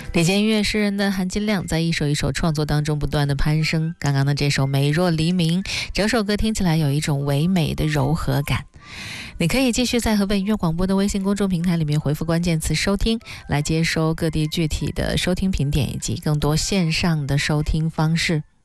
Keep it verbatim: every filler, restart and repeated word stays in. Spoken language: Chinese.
理解音乐诗人的含金量在一首一首创作当中不断的攀升。刚刚的这首《美若黎明》，整首歌听起来有一种唯美的柔和感。你可以继续在河北音乐广播的微信公众平台里面回复关键词收听，来接收各地具体的收听评点以及更多线上的收听方式。